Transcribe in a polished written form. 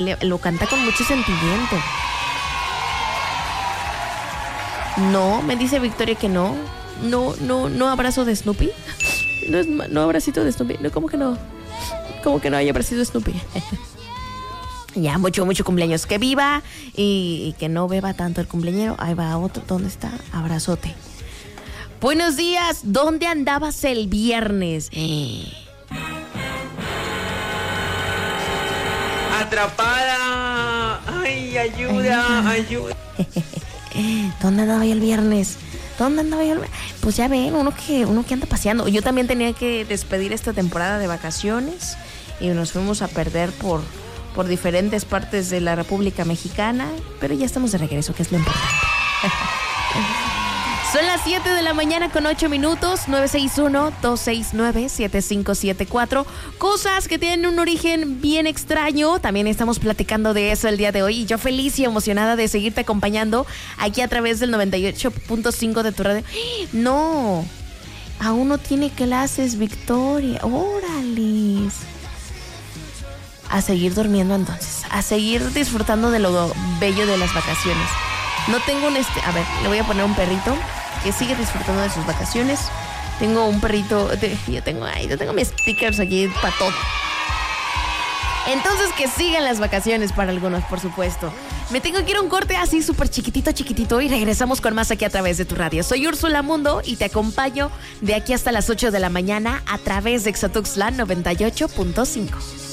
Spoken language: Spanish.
lo canta con mucho sentimiento. No, me dice Victoria que no. No abrazo de Snoopy. No abracito de Snoopy. No, ¿cómo que no? ¿Cómo que no hay abracito de Snoopy? Ya, mucho cumpleaños. Que viva y que no beba tanto el cumpleañero. Ahí va otro. ¿Dónde está? Abrazote. Buenos días. ¿Dónde andabas el viernes? Atrapada. Ay, ayuda. ¿Dónde andaba yo el viernes? Pues ya ven, uno que anda paseando. Yo también tenía que despedir esta temporada de vacaciones y nos fuimos a perder por diferentes partes de la República Mexicana, pero ya estamos de regreso, que es lo importante. Son las 7 de la mañana con 8 minutos, 961-269-7574. Cosas que tienen un origen bien extraño. También estamos platicando de eso el día de hoy. Y yo feliz y emocionada de seguirte acompañando aquí a través del 98.5 de tu radio. No, aún no tiene clases, Victoria. Órale. A seguir durmiendo entonces. A seguir disfrutando de lo bello de las vacaciones. No tengo a ver, le voy a poner un perrito que sigue disfrutando de sus vacaciones. Tengo un perrito, yo tengo mis stickers aquí para todo. Entonces que sigan las vacaciones para algunos, por supuesto. Me tengo que ir a un corte así súper chiquitito y regresamos con más aquí a través de tu radio. Soy Úrsula Mundo y te acompaño de aquí hasta las 8 de la mañana a través de Xatuxtlan 98.5.